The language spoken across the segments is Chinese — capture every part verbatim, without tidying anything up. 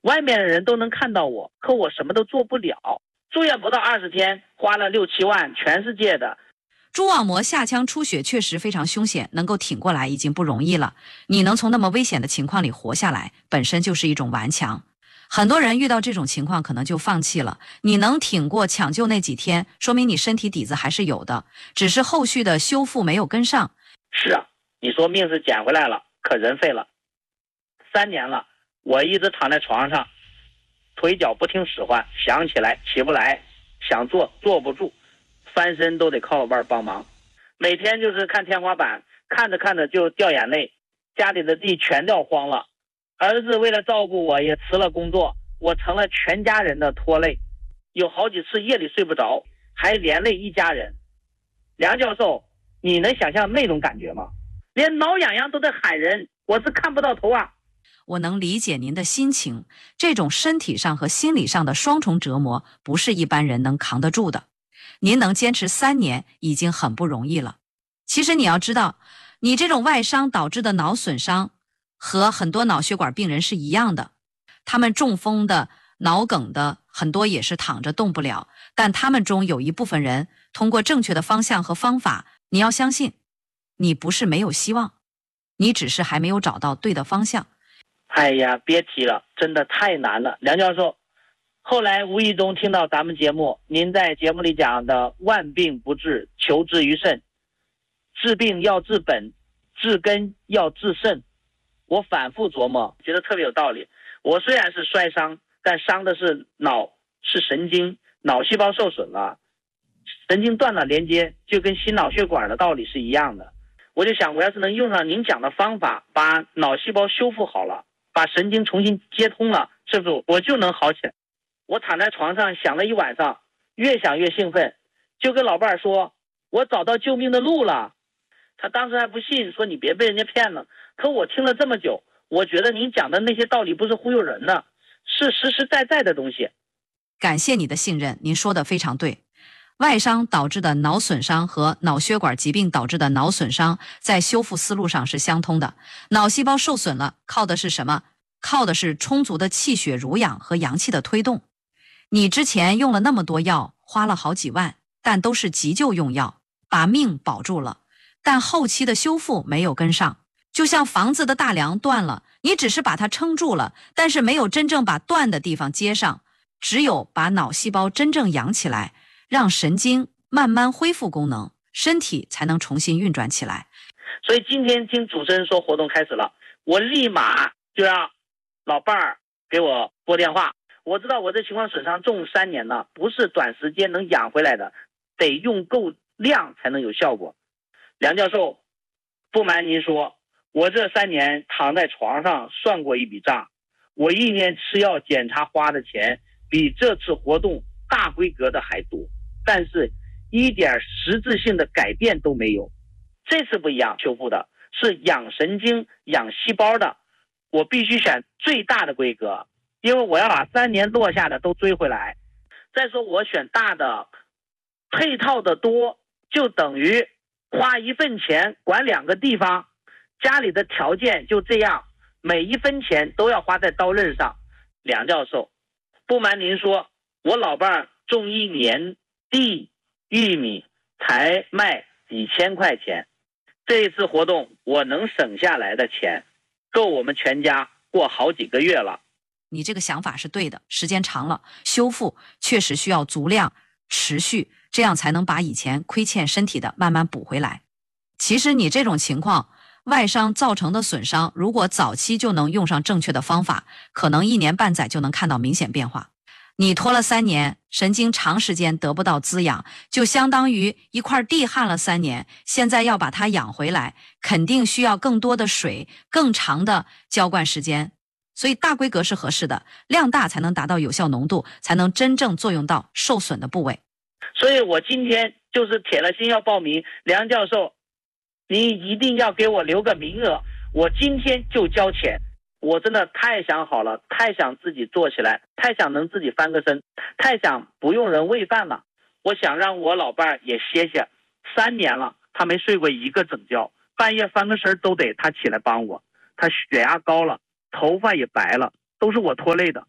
外面的人都能看到我，可我什么都做不了。住院不到二十天，花了六七万，全世界的。 蛛网膜下腔出血确实非常凶险，能够挺过来已经不容易了。你能从那么危险的情况里活下来，本身就是一种顽强。很多人遇到这种情况可能就放弃了，你能挺过抢救那几天，说明你身体底子还是有的，只是后续的修复没有跟上。 是啊，你说命是捡回来了，可人废了。三年了，我一直躺在床上，腿脚不听使唤，想起来起不来，想坐坐不住，翻身都得靠老伴帮忙。每天就是看天花板，看着看着就掉眼泪，家里的地全掉荒了。儿子为了照顾我也辞了工作，我成了全家人的拖累，有好几次夜里睡不着，还连累一家人。梁教授，你能想象那种感觉吗？连挠痒痒都得喊人，我是看不到头啊。 我能理解您的心情，这种身体上和心理上的双重折磨不是一般人能扛得住的。您能坚持三年已经很不容易了。其实你要知道，你这种外伤导致的脑损伤和很多脑血管病人是一样的，他们中风的、脑梗的很多也是躺着动不了，但他们中有一部分人通过正确的方向和方法，你要相信，你不是没有希望，你只是还没有找到对的方向。 哎呀，别提了，真的太难了。梁教授，后来无意中听到咱们节目，您在节目里讲的万病不治，求治于肾，治病要治本，治根要治肾。我反复琢磨，觉得特别有道理。我虽然是摔伤，但伤的是脑，是神经，脑细胞受损了，神经断了连接，就跟心脑血管的道理是一样的。我就想，我要是能用上您讲的方法，把脑细胞修复好了，把神经重新接通了，是不是我就能好起来？我躺在床上想了一晚上，越想越兴奋，就跟老伴儿说，我找到救命的路了。他当时还不信，说你别被人家骗了。可我听了这么久，我觉得您讲的那些道理不是忽悠人的，是实实在在的东西。 感谢你的信任，您说的非常对。外伤导致的脑损伤和脑血管疾病导致的脑损伤在修复思路上是相通的。脑细胞受损了，靠的是什么？靠的是充足的气血濡养和阳气的推动。你之前用了那么多药，花了好几万，但都是急救用药，把命保住了，但后期的修复没有跟上。就像房子的大梁断了，你只是把它撑住了，但是没有真正把断的地方接上。只有把脑细胞真正养起来，让神经慢慢恢复功能，身体才能重新运转起来。 所以今天听主持人说活动开始了，我立马就让老伴儿给我拨电话。我知道我这情况损伤重三年了，不是短时间能养回来的，得用够量才能有效果。梁教授，不瞒您说，我这三年躺在床上算过一笔账，我一年吃药检查花的钱比这次活动大规格的还多，但是一点实质性的改变都没有。这次不一样，修复的是养神经、养细胞的，我必须选最大的规格，因为我要把三年落下的都追回来。再说我选大的，配套的多，就等于花一份钱管两个地方，家里的条件就这样，每一分钱都要花在刀刃上。梁教授，不瞒您说，我老伴儿种一年地玉米才卖几千块钱，这一次活动我能省下来的钱够我们全家过好几个月了。 你这个想法是对的，时间长了，修复确实需要足量持续，这样才能把以前亏欠身体的慢慢补回来。其实你这种情况，外伤造成的损伤，如果早期就能用上正确的方法，可能一年半载就能看到明显变化。你拖了三年，神经长时间得不到滋养，就相当于一块地旱了三年，现在要把它养回来，肯定需要更多的水，更长的浇灌时间。所以大规格是合适的，量大才能达到有效浓度，才能真正作用到受损的部位。 所以我今天就是铁了心要报名。梁教授，你一定要给我留个名额，我今天就交钱。我真的太想好了，太想自己做起来，太想能自己翻个身，太想不用人喂饭了。我想让我老伴儿也歇歇，三年了他没睡过一个整觉，半夜翻个身都得他起来帮我。他血压高了，头发也白了，都是我拖累的。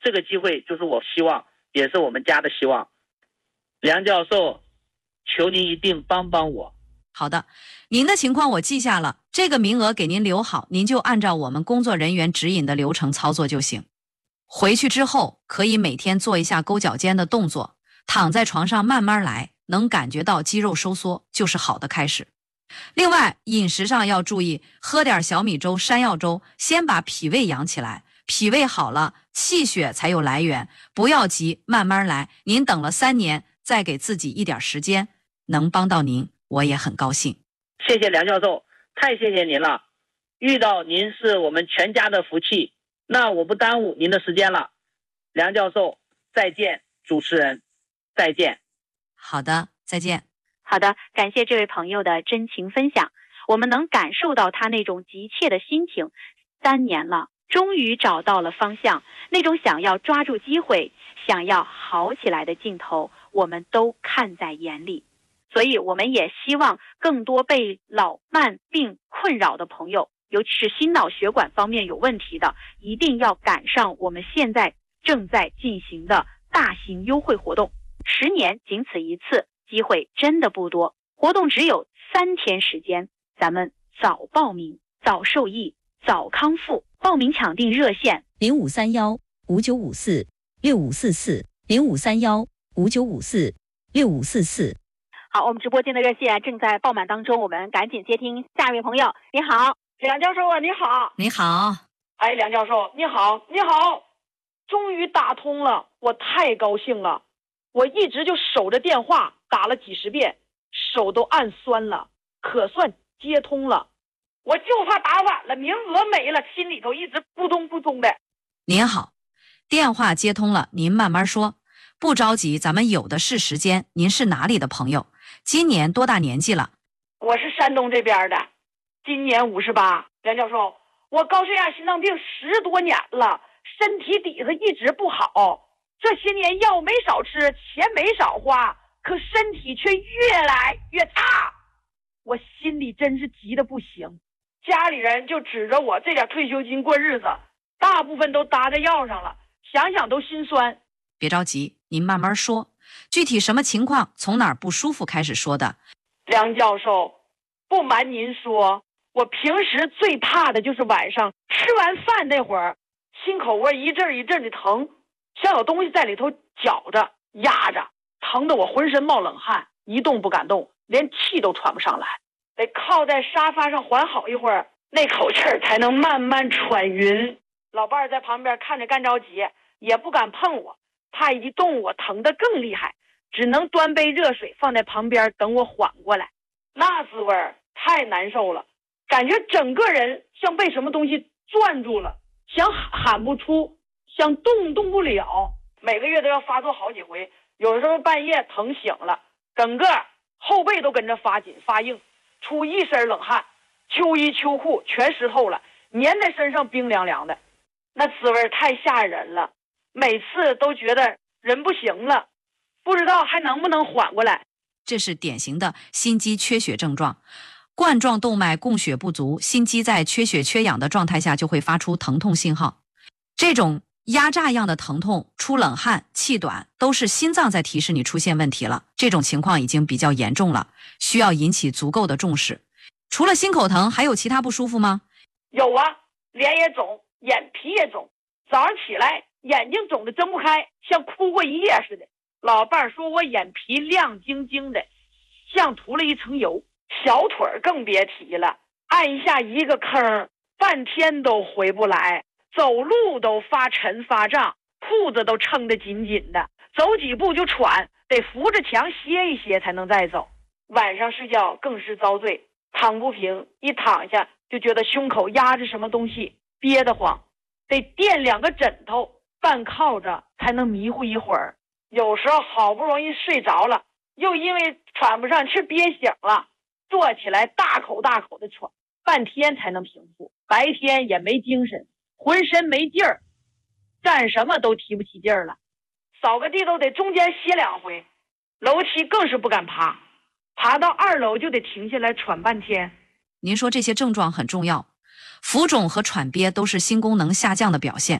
这个机会就是我希望，也是我们家的希望。梁教授，求您一定帮帮我。 好的，您的情况我记下了，这个名额给您留好，您就按照我们工作人员指引的流程操作就行。回去之后可以每天做一下勾脚尖的动作，躺在床上慢慢来，能感觉到肌肉收缩就是好的开始。另外饮食上要注意，喝点小米粥、山药粥，先把脾胃养起来，脾胃好了气血才有来源，不要急，慢慢来。您等了三年再给自己一点时间，能帮到您我也很高兴。 谢谢梁教授，太谢谢您了，遇到您是我们全家的福气。那我不耽误您的时间了，梁教授再见，主持人再见。 好的，再见。 好的，感谢这位朋友的真情分享，我们能感受到他那种急切的心情。三年了，终于找到了方向，那种想要抓住机会、想要好起来的劲头，我们都看在眼里。所以我们也希望更多被老慢病困扰的朋友，尤其是心脑血管方面有问题的，一定要赶上我们现在正在进行的大型优惠活动。十年仅此一次，机会真的不多，活动只有三天时间，咱们早报名，早受益，早康复。报名抢订热线零五三幺五九五四六五四四零五三幺五九五四六五四四。 好，我们直播间的热线正在爆满当中，我们赶紧接听下一位朋友。你好， 梁教授啊，你好。 你好。 哎，梁教授，你好，你好，终于打通了，我太高兴了。我一直就守着电话打了几十遍，手都按酸了，可算接通了。我就怕打晚了，名额没了，心里头一直扑通扑通的。 您好，电话接通了，您慢慢说，不着急，咱们有的是时间。您是哪里的朋友？今年多大年纪了？ 我是山东这边的，今年五十八。梁教授，我高血压心脏病十多年了，身体底子一直不好，这些年药没少吃，钱没少花，可身体却越来越差，我心里真是急得不行。家里人就指着我这点退休金过日子，大部分都搭在药上了，想想都心酸。 别着急，您慢慢说，具体什么情况，从哪儿不舒服开始说的。 梁教授，不瞒您说，我平时最怕的就是晚上吃完饭那会儿，心口窝一阵一阵的疼，像有东西在里头绞着压着，疼得我浑身冒冷汗，一动不敢动，连气都喘不上来，得靠在沙发上缓好一会儿，那口气儿才能慢慢喘匀。老伴儿在旁边看着干着急，也不敢碰我，怕一动我疼得更厉害，只能端杯热水放在旁边等我缓过来。那滋味儿太难受了，感觉整个人像被什么东西攥住了，想喊不出，想动动不了，每个月都要发作好几回，有时候半夜疼醒了，整个后背都跟着发紧发硬，出一身冷汗，秋衣秋裤全湿透了，粘在身上冰凉凉的，那滋味太吓人了，每次都觉得人不行了，不知道还能不能缓过来。 这是典型的心肌缺血症状，冠状动脉供血不足，心肌在缺血缺氧的状态下就会发出疼痛信号。这种压榨样的疼痛、出冷汗、气短，都是心脏在提示你出现问题了。这种情况已经比较严重了，需要引起足够的重视。除了心口疼，还有其他不舒服吗？ 有啊，脸也肿，眼皮也肿，早上起来眼睛肿得睁不开，像哭过一夜似的。老伴儿说我眼皮亮晶晶的，像涂了一层油。小腿儿更别提了，按下一个坑，半天都回不来，走路都发沉发胀，裤子都撑得紧紧的，走几步就喘，得扶着墙歇一歇才能再走。晚上睡觉更是遭罪，躺不平，一躺下就觉得胸口压着什么东西，憋得慌，得垫两个枕头，半靠着才能迷糊一会儿。有时候好不容易睡着了，又因为喘不上气憋醒了，坐起来大口大口的喘，半天才能平复。白天也没精神，浑身没劲儿，干什么都提不起劲儿了，扫个地都得中间歇两回，楼梯更是不敢爬，爬到二楼就得停下来喘半天。 您说这些症状很重要，浮肿和喘憋都是心功能下降的表现。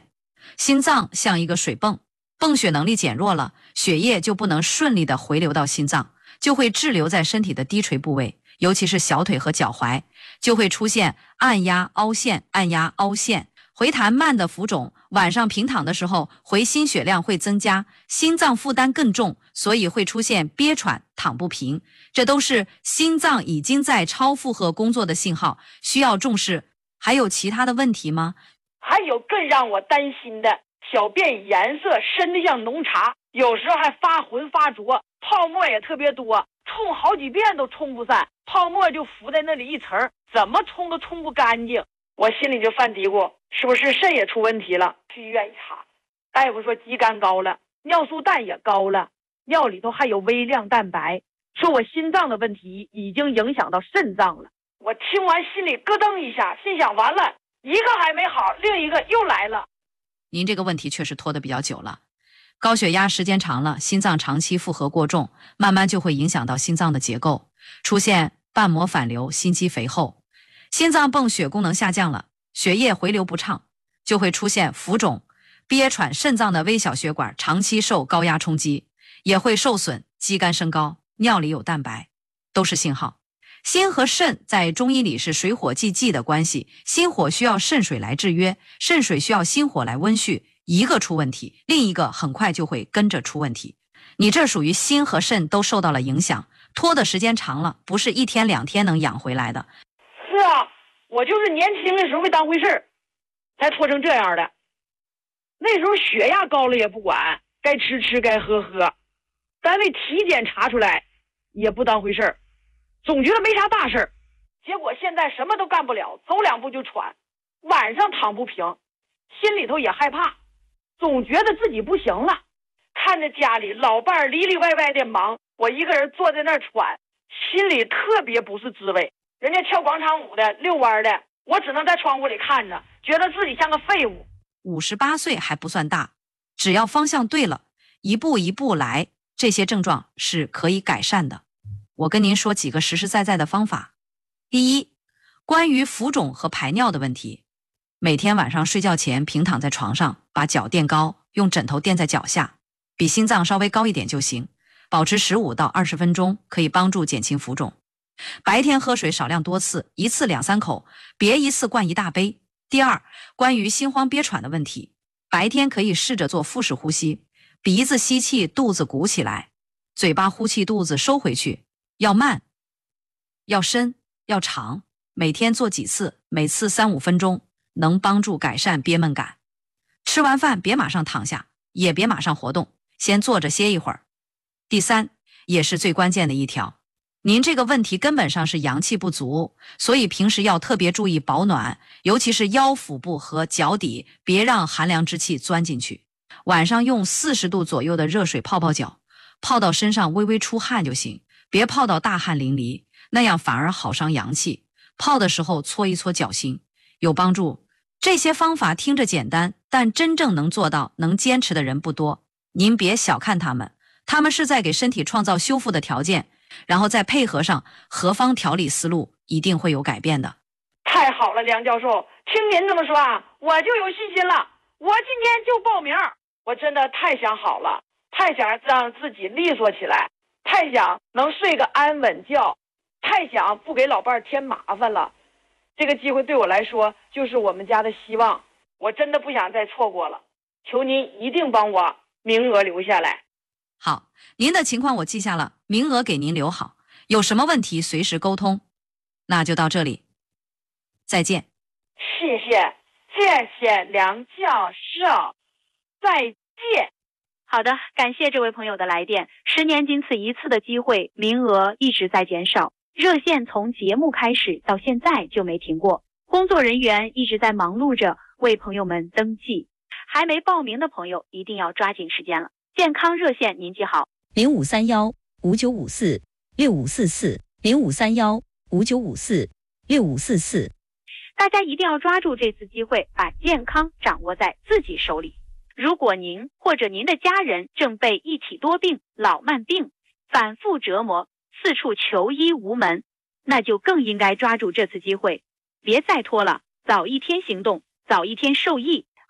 心脏像一个水泵，泵血能力减弱了，血液就不能顺利的回流到心脏，就会滞留在身体的低垂部位，尤其是小腿和脚踝，就会出现按压凹陷、按压凹陷。回弹慢的浮肿，晚上平躺的时候回心血量会增加，心脏负担更重，所以会出现憋喘、躺不平，这都是心脏已经在超负荷工作的信号，需要重视。还有其他的问题吗？ 还有更让我担心的，小便颜色深的像浓茶，有时候还发浑发浊，泡沫也特别多，冲好几遍都冲不散，泡沫就浮在那里一层，怎么冲都冲不干净。我心里就犯嘀咕，是不是肾也出问题了？去医院一查，大夫说肌酐高了，尿素氮也高了，尿里头还有微量蛋白，说我心脏的问题已经影响到肾脏了。我听完心里咯噔一下，心想完了，一个还没好，另一个又来了。 您这个问题确实拖得比较久了，高血压时间长了，心脏长期负荷过重，慢慢就会影响到心脏的结构，出现瓣膜反流、心肌肥厚。心脏泵血功能下降了，血液回流不畅，就会出现浮肿、憋喘，肾脏的微小血管长期受高压冲击，也会受损，肌酐升高，尿里有蛋白，都是信号。心和肾在中医里是水火既济的关系，心火需要肾水来制约，肾水需要心火来温煦，一个出问题，另一个很快就会跟着出问题。你这属于心和肾都受到了影响，拖的时间长了，不是一天两天能养回来的。 是啊，我就是年轻的时候没当回事儿，才拖成这样的。那时候血压高了也不管，该吃吃该喝喝，单位体检查出来也不当回事儿，总觉得没啥大事儿。结果现在什么都干不了，走两步就喘，晚上躺不平，心里头也害怕，总觉得自己不行了。看着家里老伴儿里里外外的忙，我一个人坐在那儿喘，心里特别不是滋味。人家跳广场舞的、遛弯的，我只能在窗户里看着，觉得自己像个废物。 五十八岁还不算大，只要方向对了，一步一步来，这些症状是可以改善的。我跟您说几个实实在在的方法。第一，关于浮肿和排尿的问题，每天晚上睡觉前平躺在床上，把脚垫高，用枕头垫在脚下，比心脏稍微高一点就行，保持十五到二十分钟，可以帮助减轻浮肿。白天喝水少量多次，一次两三口，别一次灌一大杯。第二，关于心慌憋喘的问题，白天可以试着做腹式呼吸，鼻子吸气，肚子鼓起来，嘴巴呼气，肚子收回去，要慢，要深，要长，每天做几次，每次三五分钟，能帮助改善憋闷感。吃完饭别马上躺下，也别马上活动，先坐着歇一会儿。第三，也是最关键的一条，您这个问题根本上是阳气不足，所以平时要特别注意保暖，尤其是腰腹部和脚底，别让寒凉之气钻进去。晚上用四十度左右的热水泡泡脚，泡到身上微微出汗就行，别泡到大汗淋漓，那样反而好伤阳气。泡的时候搓一搓脚心，有帮助。这些方法听着简单，但真正能做到、能坚持的人不多。您别小看他们，他们是在给身体创造修复的条件，然后再配合上合方调理思路，一定会有改变的。 太好了，梁教授，听您这么说啊，我就有信心了。我今天就报名，我真的太想好了，太想让自己利索起来，太想能睡个安稳觉，太想不给老伴儿添麻烦了。这个机会对我来说就是我们家的希望，我真的不想再错过了，求您一定帮我名额留下来。 好，您的情况我记下了，名额给您留好，有什么问题随时沟通。那就到这里，再见。 谢谢，谢谢梁教授，再见。 好的，感谢这位朋友的来电。十年仅此一次的机会，名额一直在减少，热线从节目开始到现在就没停过，工作人员一直在忙碌着为朋友们登记。还没报名的朋友一定要抓紧时间了。健康热线您记好： 零五三幺五九五四六五四四零五三幺五九五四六五四四。 大家一定要抓住这次机会，把健康掌握在自己手里。如果您或者您的家人正被一体多病、老慢病反复折磨，四处求医无门，那就更应该抓住这次机会，别再拖了，早一天行动，早一天受益，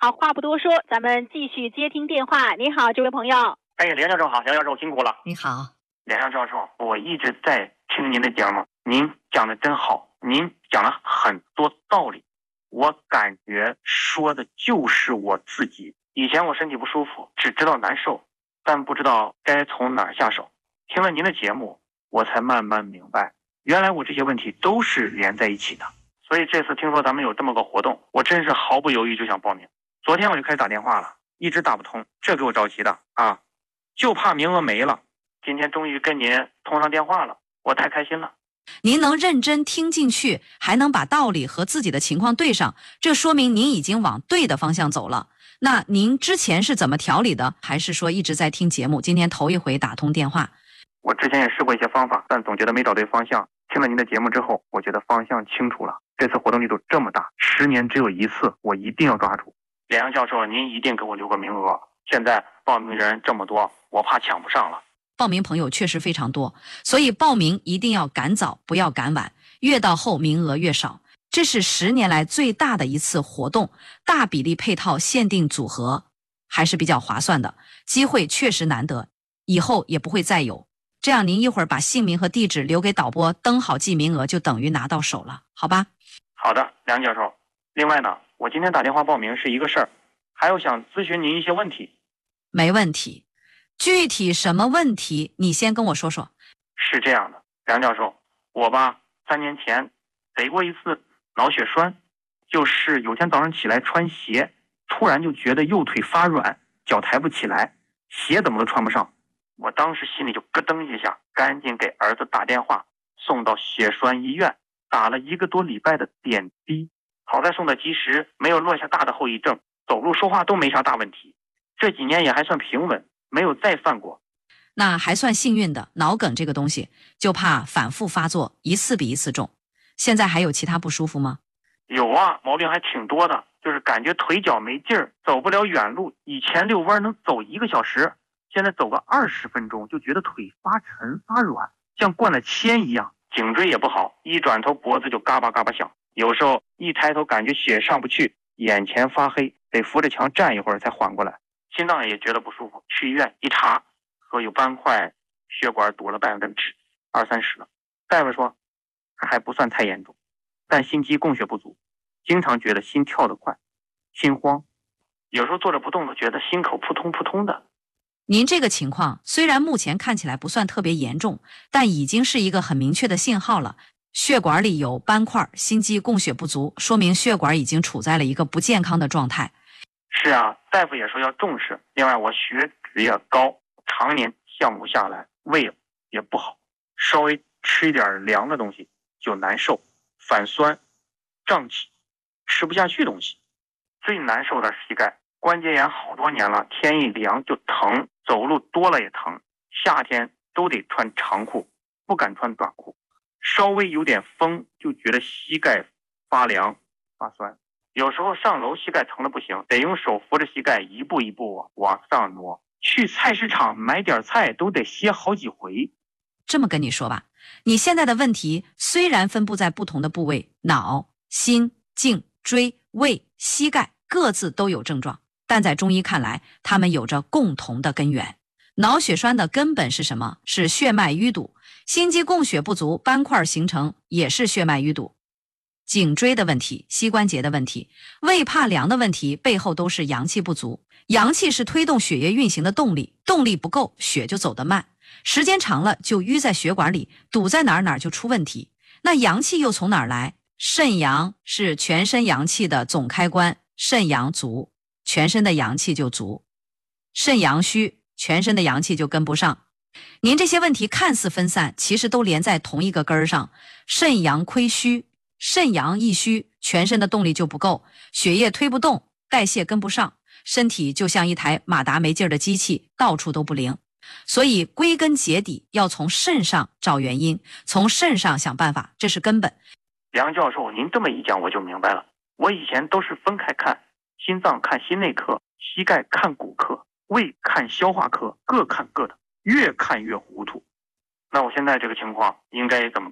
好，话不多说，咱们继续接听电话。你好，这位朋友。 哎，梁教授好，梁教授辛苦了。 你好， 梁教授，我一直在听您的节目，您讲的真好，您讲了很多道理，我感觉说的就是我自己。以前我身体不舒服，只知道难受，但不知道该从哪儿下手。听了您的节目，我才慢慢明白，原来我这些问题都是连在一起的。所以这次听说咱们有这么个活动，我真是毫不犹豫就想报名。昨天我就开始打电话了，一直打不通，这给我着急的啊，就怕名额没了。今天终于跟您通上电话了，我太开心了。 您能认真听进去，还能把道理和自己的情况对上，这说明您已经往对的方向走了。那您之前是怎么调理的？还是说一直在听节目，今天头一回打通电话？ 我之前也试过一些方法，但总觉得没找对方向。听了您的节目之后，我觉得方向清楚了。这次活动力度这么大，十年只有一次，我一定要抓住。梁教授，您一定给我留个名额。现在报名人这么多，我怕抢不上了。 报名朋友确实非常多，所以报名一定要赶早，不要赶晚，越到后名额越少。这是十年来最大的一次活动，大比例配套限定组合，还是比较划算的，机会确实难得，以后也不会再有。这样您一会儿把姓名和地址留给导播，登好记名额就等于拿到手了，好吧？ 好的，梁教授。另外呢，我今天打电话报名是一个事儿，还有想咨询您一些问题。 没问题，具体什么问题你先跟我说说。 是这样的，梁教授，我吧三年前得过一次脑血栓，就是有天早上起来穿鞋，突然就觉得右腿发软，脚抬不起来，鞋怎么都穿不上。我当时心里就咯噔一下，赶紧给儿子打电话，送到血栓医院，打了一个多礼拜的点滴。好在送的及时，没有落下大的后遗症，走路说话都没啥大问题。这几年也还算平稳，没有再犯过。 那还算幸运的，脑梗这个东西就怕反复发作，一次比一次重。现在还有其他不舒服吗？ 有啊，毛病还挺多的，就是感觉腿脚没劲儿，走不了远路。以前遛弯能走一个小时，现在走个二十分钟就觉得腿发沉发软，像灌了铅一样。颈椎也不好，一转头脖子就嘎巴嘎巴响，有时候一抬头感觉血上不去，眼前发黑，得扶着墙站一会儿才缓过来。心脏也觉得不舒服，去医院一查，说有斑块，血管堵了百分之二三十了。大夫说还不算太严重，但心肌供血不足，经常觉得心跳得快，心慌，有时候坐着不动都觉得心口扑通扑通的。 您这个情况虽然目前看起来不算特别严重，但已经是一个很明确的信号了。血管里有斑块，心肌供血不足，说明血管已经处在了一个不健康的状态。 是啊，大夫也说要重视。另外我血脂也高，常年降不下来，胃也不好，稍微吃一点凉的东西就难受，反酸，胀气，吃不下去东西。最难受的是膝盖，关节炎好多年了，天一凉就疼，走路多了也疼，夏天都得穿长裤，不敢穿短裤，稍微有点风就觉得膝盖发凉发酸。有时候上楼膝盖疼的不行，得用手扶着膝盖一步一步往上挪。去菜市场买点菜都得歇好几回。 这么跟你说吧，你现在的问题虽然分布在不同的部位，脑、心、颈、椎、胃、膝盖各自都有症状，但在中医看来，它们有着共同的根源。脑血栓的根本是什么？是血脉淤堵。心肌供血不足，斑块形成也是血脉淤堵。颈椎的问题，膝关节的问题，胃怕凉的问题，背后都是阳气不足。阳气是推动血液运行的动力，动力不够，血就走得慢，时间长了就淤在血管里，堵在哪儿哪儿就出问题。那阳气又从哪儿来？肾阳是全身阳气的总开关，肾阳足，全身的阳气就足；肾阳虚，全身的阳气就跟不上。您这些问题看似分散，其实都连在同一个根儿上。肾阳亏虚，肾阳一虚，全身的动力就不够，血液推不动，代谢跟不上，身体就像一台马达没劲儿的机器，到处都不灵。所以归根结底要从肾上找原因，从肾上想办法，这是根本。 梁教授，您这么一讲我就明白了。我以前都是分开看，心脏看心内科，膝盖看骨科，胃看消化科，各看各的，越看越糊涂。那我现在这个情况应该怎么办？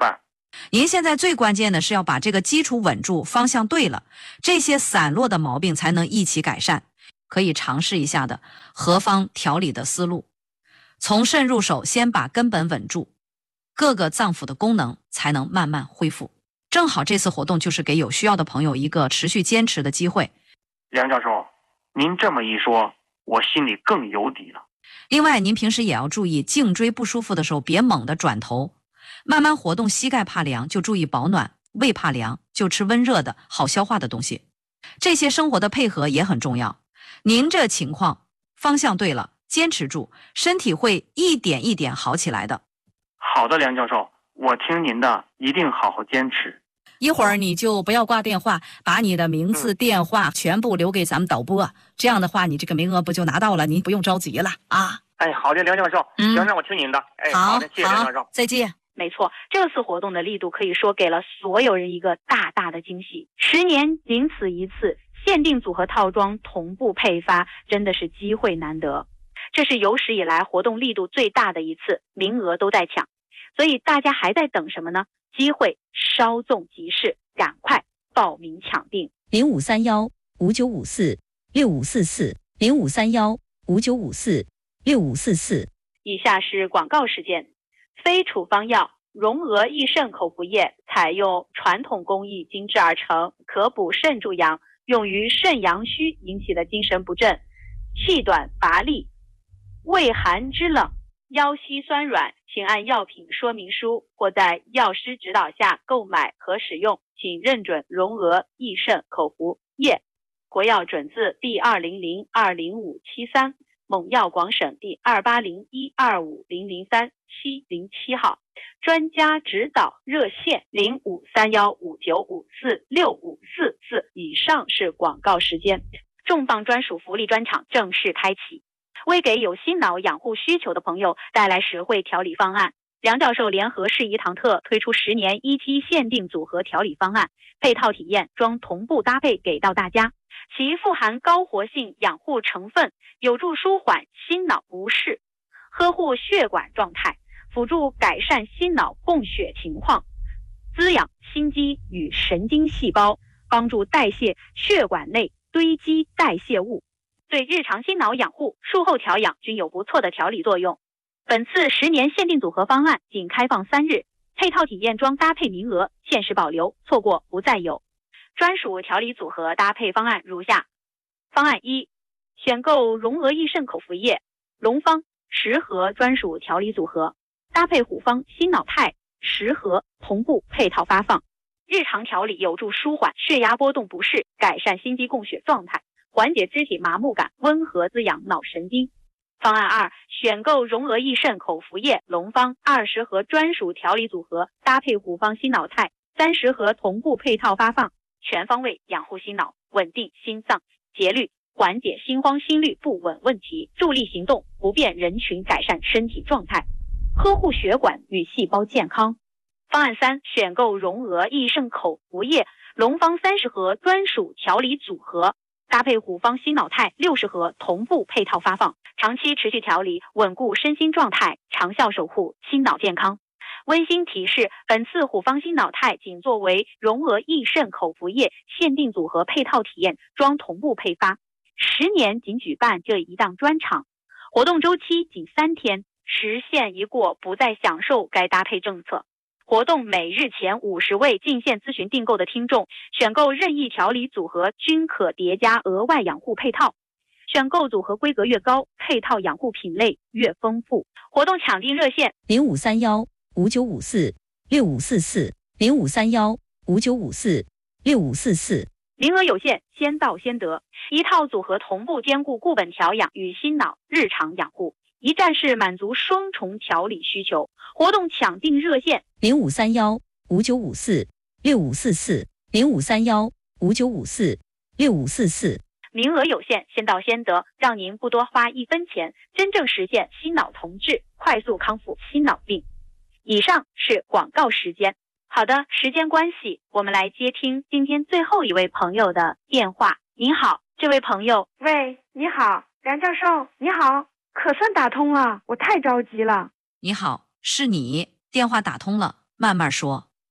您现在最关键的是要把这个基础稳住，方向对了，这些散落的毛病才能一起改善。可以尝试一下的何方调理的思路，从肾入手，先把根本稳住，各个脏腑的功能才能慢慢恢复。正好这次活动就是给有需要的朋友一个持续坚持的机会。 梁教授，您这么一说，我心里更有底了。 另外，您平时也要注意，颈椎不舒服的时候别猛地转头，慢慢活动。膝盖怕凉就注意保暖，胃怕凉就吃温热的好消化的东西。这些生活的配合也很重要。您这情况方向对了，坚持住，身体会一点一点好起来的。 好的，梁教授，我听您的，一定好好坚持。 一会儿你就不要挂电话，把你的名字、电话全部留给咱们导播，这样的话你这个名额不就拿到了，您不用着急了啊。 哎，好的，梁教授， 嗯行，让我听您的。哎， 好的，谢谢梁教授， 再见。 没错，这次活动的力度可以说给了所有人一个大大的惊喜。十年仅此一次，限定组合套装同步配发，真的是机会难得。这是有史以来活动力度最大的一次，名额都在抢，所以大家还在等什么呢？机会稍纵即逝，赶快报名抢订。 零五三幺五九五四六五四四零五三幺五九五四六五四四。 以下是广告时间。非处方药荣娥益肾口服液采用传统工艺精制而成，可补肾助阳，用于肾阳虚引起的精神不振、气短乏力、畏寒肢冷、腰膝酸软，请按药品说明书或在药师指导下购买和使用，请认准荣娥益肾口服液，国药准字第二零零二零五七三，蒙药广省第二八零一二五零零三七零七号，专家指导热线零五三幺五九五四六五四四。以上是广告时间，重磅专属福利专场正式开启，为给有心脑养护需求的朋友带来实惠调理方案。梁教授联合适宜堂特推出十年一期限定组合调理方案，配套体验装同步搭配给到大家，其富含高活性养护成分，有助舒缓心脑不适，呵护血管状态，辅助改善心脑供血情况，滋养心肌与神经细胞，帮助代谢血管内堆积代谢物，对日常心脑养护、术后调养均有不错的调理作用。本次十年限定组合方案仅开放三日，配套体验装搭配名额限时保留，错过不再有。专属调理组合搭配方案如下：方案一，选购荣娥益肾口服液、龙方十盒专属调理组合，搭配虎方心脑肽十盒同步配套发放，日常调理有助舒缓血压波动不适，改善心肌供血状态，缓解肢体麻木感，温和滋养脑神经。方案二，选购荣娥益肾口服液、龙方二十盒专属调理组合，搭配虎方心脑肽三十盒同步配套发放，全方位养护心脑，稳定心脏节律，缓解心慌心律不稳问题，助力行动不便人群改善身体状态，呵护血管与细胞健康。方案三，选购荣娥益肾口服液、龙方三十盒专属调理组合，搭配虎方心脑肽六十盒同步配套发放，长期持续调理，稳固身心状态，长效守护心脑健康。温馨提示，本次虎方心脑肽仅作为荣娥益肾口服液限定组合配套体验装同步配发，十年仅举办这一档专场，活动周期仅三天，时限一过不再享受该搭配政策。活动每日前五十位进线咨询订购的听众，选购任意调理组合均可叠加额外养护配套，选购组合规格越高，配套养护品类越丰富。活动抢订热线零五三幺五九五四六五四四零五三幺五九五四六五四四。 名额有限，先到先得。一套组合同步兼顾固本调养与心脑日常养护，一站式满足双重调理需求。活动抢订热线零五三幺五九五四六五四四零五三幺五九五四六五四四。 名额有限，先到先得，让您不多花一分钱，真正实现心脑同治，快速康复心脑病。以上是广告时间。好的，时间关系，我们来接听今天最后一位朋友的电话。您好，这位朋友。 喂，你好，梁教授，你好，可算打通了，我太着急了。 你好，是你，电话打通了，慢慢说。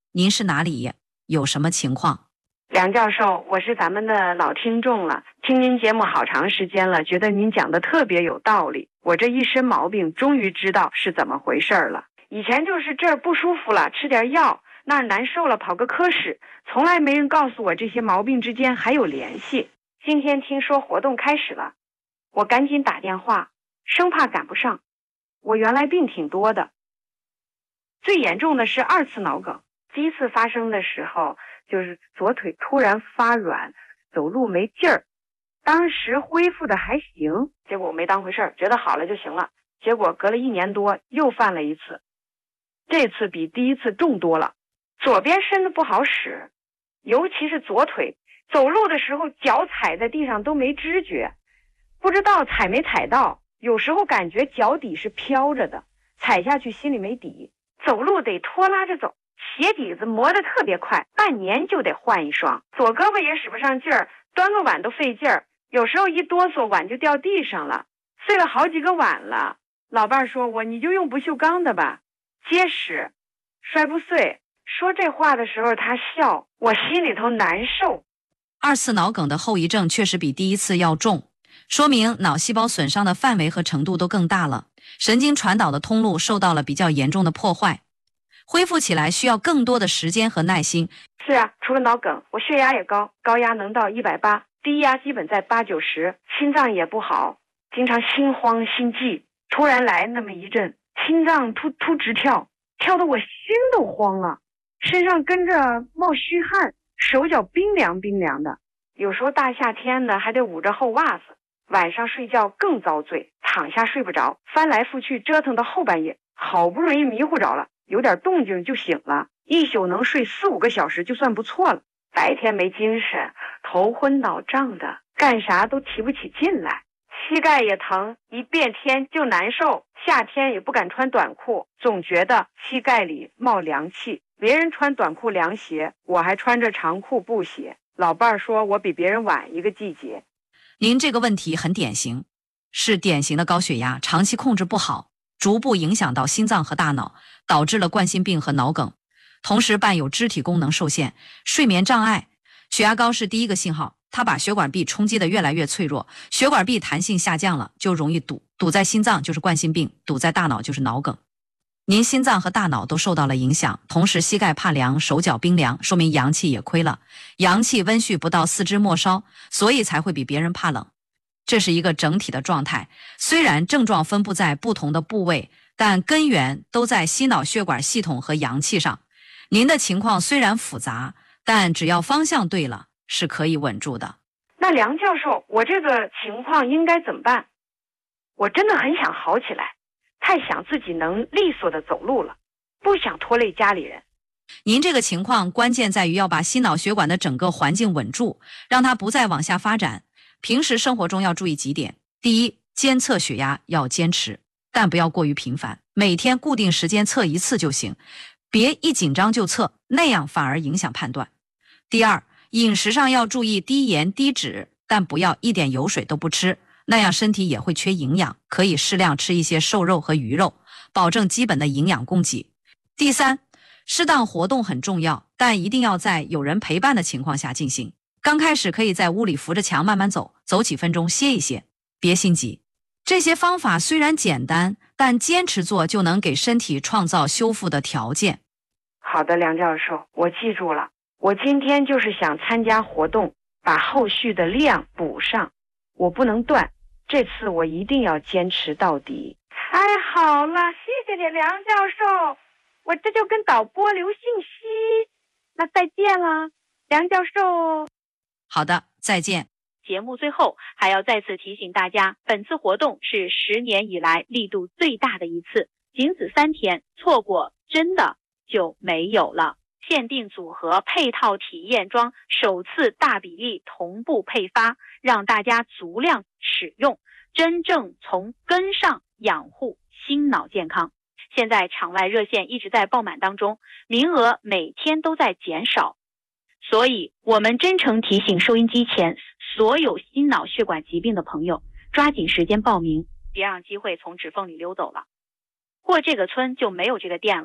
您是哪里？有什么情况？ 梁教授，我是咱们的老听众了，听您节目好长时间了，觉得您讲的特别有道理。我这一身毛病终于知道是怎么回事了。以前就是这儿不舒服了，吃点药，那儿难受了，跑个科室，从来没人告诉我这些毛病之间还有联系。今天听说活动开始了，我赶紧打电话，生怕赶不上。我原来病挺多的，最严重的是二次脑梗。第一次发生的时候，就是左腿突然发软，走路没劲儿，当时恢复的还行，结果我没当回事儿，觉得好了就行了。结果隔了一年多又犯了一次，这次比第一次重多了。左边身子不好使，尤其是左腿，走路的时候脚踩在地上都没知觉，不知道踩没踩到，有时候感觉脚底是飘着的，踩下去心里没底，走路得拖拉着走，鞋底子磨得特别快，半年就得换一双。左胳膊也使不上劲儿，端个碗都费劲儿，有时候一哆嗦碗就掉地上了，碎了好几个碗了。老伴儿说我你就用不锈钢的吧，结实，摔不碎。说这话的时候他笑，我心里头难受。 二次脑梗的后遗症确实比第一次要重，说明脑细胞损伤的范围和程度都更大了，神经传导的通路受到了比较严重的破坏，恢复起来需要更多的时间和耐心。 是啊，除了脑梗，我血压也高，高压能到一百八，低压基本在八九十，心脏也不好，经常心慌心悸，突然来那么一阵，心脏突突直跳，跳得我心都慌了，身上跟着冒虚汗，手脚冰凉冰凉的，有时候大夏天的还得捂着厚袜子。晚上睡觉更遭罪，躺下睡不着，翻来覆去折腾到后半夜，好不容易迷糊着了，有点动静就醒了，一宿能睡四五个小时就算不错了。白天没精神，头昏脑胀的，干啥都提不起劲来，膝盖也疼，一变天就难受，夏天也不敢穿短裤，总觉得膝盖里冒凉气。别人穿短裤凉鞋，我还穿着长裤布鞋。老伴儿说我比别人晚一个季节。 您这个问题很典型，是典型的高血压，长期控制不好，逐步影响到心脏和大脑，导致了冠心病和脑梗，同时伴有肢体功能受限、睡眠障碍。血压高是第一个信号，它把血管壁冲击得越来越脆弱，血管壁弹性下降了，就容易堵，堵在心脏就是冠心病，堵在大脑就是脑梗。您心脏和大脑都受到了影响，同时膝盖怕凉，手脚冰凉，说明阳气也亏了，阳气温煦不到四肢末梢，所以才会比别人怕冷。这是一个整体的状态，虽然症状分布在不同的部位，但根源都在心脑血管系统和阳气上。您的情况虽然复杂，但只要方向对了，是可以稳住的。 那梁教授，我这个情况应该怎么办？我真的很想好起来，太想自己能利索的走路了，不想拖累家里人。 您这个情况关键在于要把心脑血管的整个环境稳住，让它不再往下发展。平时生活中要注意几点：第一，监测血压要坚持，但不要过于频繁，每天固定时间测一次就行，别一紧张就测，那样反而影响判断。第二，饮食上要注意低盐低脂，但不要一点油水都不吃，那样身体也会缺营养，可以适量吃一些瘦肉和鱼肉，保证基本的营养供给。第三，适当活动很重要，但一定要在有人陪伴的情况下进行。刚开始可以在屋里扶着墙慢慢走，走几分钟歇一歇，别心急。这些方法虽然简单，但坚持做就能给身体创造修复的条件。 好的，梁教授，我记住了。我今天就是想参加活动，把后续的量补上，我不能断，这次我一定要坚持到底。太好了，谢谢你，梁教授，我这就跟导播留信息。那再见了，梁教授。 好的，再见。 节目最后还要再次提醒大家，本次活动是十年以来力度最大的一次，仅此三天，错过真的就没有了。限定组合配套体验装首次大比例同步配发，让大家足量使用，真正从根上养护心脑健康。现在场外热线一直在爆满当中，名额每天都在减少，所以我们真诚提醒收音机前所有心脑血管疾病的朋友，抓紧时间报名，别让机会从指缝里溜走了。过这个村就没有这个店了。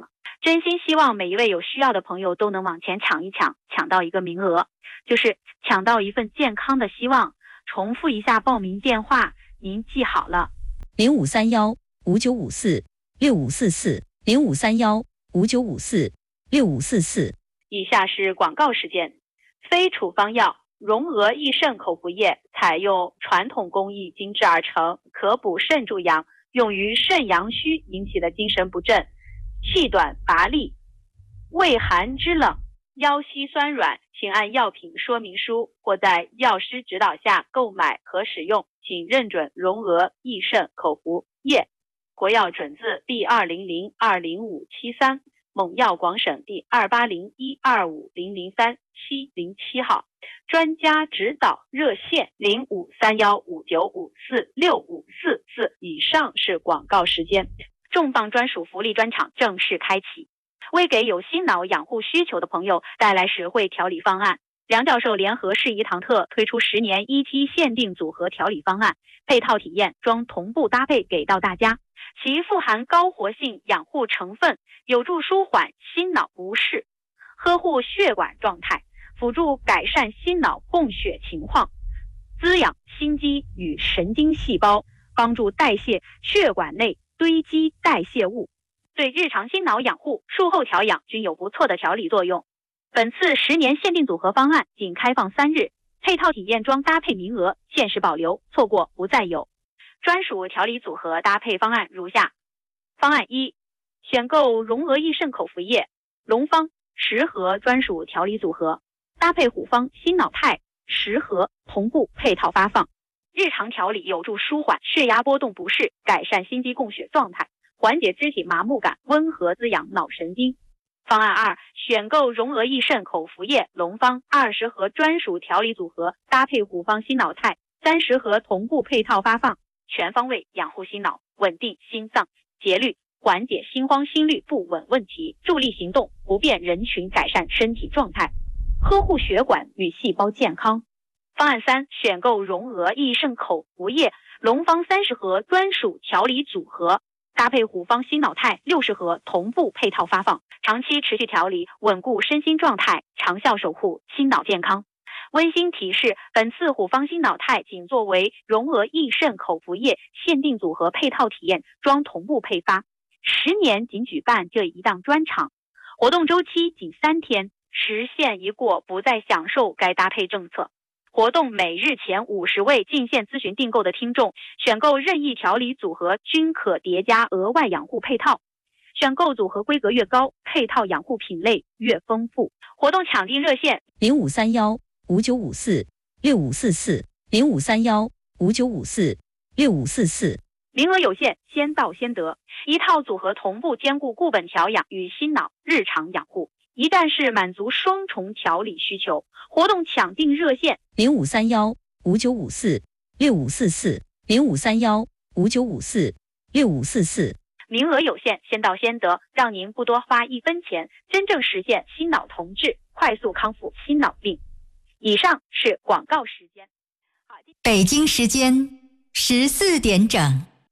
真心希望每一位有需要的朋友都能往前抢一抢，抢到一个名额，就是抢到一份健康的希望。重复一下报名电话，您记好了： 零五三幺五九五四六五四四，零五三幺五九五四六五四四。 以下是广告时间。非处方药荣娥益肾口服液采用传统工艺精制而成，可补肾助阳，用于肾阳虚引起的精神不振、气短乏力、畏寒肢冷、腰膝酸软，请按药品说明书或在药师指导下购买和使用，请认准荣娥益肾口服液，国药准字第二零零二零五七三，蒙药广省第二八零一二五零零三七零七号，专家指导热线零五三幺五九五四六五四四。以上是广告时间。重磅专属福利专场正式开启，为给有心脑养护需求的朋友带来实惠调理方案。梁教授联合适宜堂特推出十年一期限定组合调理方案，配套体验装同步搭配给到大家，其富含高活性养护成分，有助舒缓心脑不适，呵护血管状态，辅助改善心脑供血情况，滋养心肌与神经细胞，帮助代谢血管内堆积代谢物，对日常心脑养护、术后调养均有不错的调理作用。本次十年限定组合方案仅开放三日，配套体验装搭配名额限时保留，错过不再有。专属调理组合搭配方案如下：方案一，选购荣娥益肾口服液、龙方十盒专属调理组合，搭配虎方心脑肽十盒同步配套发放，日常调理有助舒缓血压波动不适，改善心肌供血状态，缓解肢体麻木感，温和滋养脑神经。方案二，选购荣娥益肾口服液、龙方二十盒专属调理组合，搭配虎方心脑肽三十盒同步配套发放，全方位养护心脑，稳定心脏节律，缓解心慌心律不稳问题，助力行动不便人群改善身体状态，呵护血管与细胞健康。方案三，选购荣娥益肾口服液、龙方三十盒专属调理组合，搭配虎方心脑肽六十盒同步配套发放，长期持续调理，稳固身心状态，长效守护心脑健康。温馨提示，本次虎方心脑肽仅作为荣娥益肾口服液限定组合配套体验装同步配发，十年仅举办这一档专场，活动周期仅三天，时限一过不再享受该搭配政策。活动每日前五十位进线咨询订购的听众，选购任意调理组合均可叠加额外养护配套，选购组合规格越高，配套养护品类越丰富。活动抢订热线零五三幺五九五四六五四四，零五三幺五九五四六五四四。 名额有限，先到先得。一套组合同步兼顾固本调养与心脑日常养护，一站式满足双重调理需求。活动抢订热线零五三幺五九五四六五四四，零五三幺五九五四六五四四。 名额有限，先到先得，让您不多花一分钱，真正实现心脑同治，快速康复心脑病。以上是广告时间。 北京时间十四点整，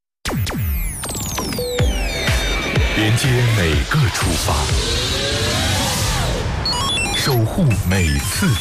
连接每个出发，守护每次